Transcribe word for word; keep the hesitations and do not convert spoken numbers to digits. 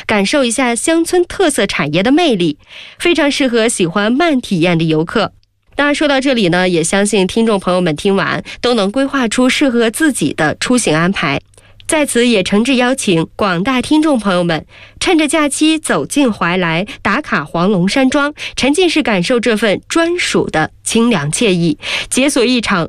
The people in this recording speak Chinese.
感受一下乡村特色产业的魅力，非常适合喜欢慢体验的游客。当然说到这里呢，也相信听众朋友们听完都能规划出适合自己的出行安排。在此也诚挚邀请广大听众朋友们，趁着假期走进怀来，打卡黄龙山庄，沉浸式感受这份专属的清凉惬意，解锁一场